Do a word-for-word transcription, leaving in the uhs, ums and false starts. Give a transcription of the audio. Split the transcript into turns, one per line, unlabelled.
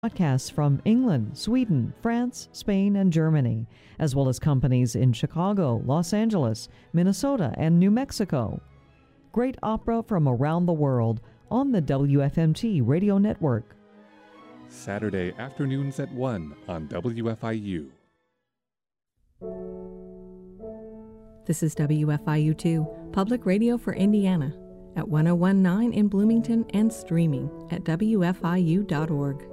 Podcasts from England, Sweden, France, Spain, and Germany, as well as companies in Chicago, Los Angeles, Minnesota, and New Mexico. Great opera from around the world on the W F M T radio network.
Saturday afternoons at one on W F I U.
This is W F I U two, Public Radio for Indiana, at one oh one point nine in Bloomington and streaming at W F I U dot org.